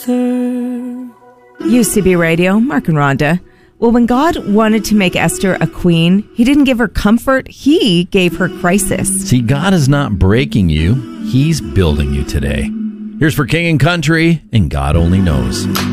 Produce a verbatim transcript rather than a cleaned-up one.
Esther. U C B Radio, Mark and Rhonda. Well, when God wanted to make Esther a queen, he didn't give her comfort. He gave her crisis. See, God is not breaking you. He's building you today. Here's for King and Country, and God Only Knows.